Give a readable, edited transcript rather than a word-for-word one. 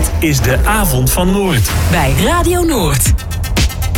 Dit is de Avond van Noord. Bij Radio Noord.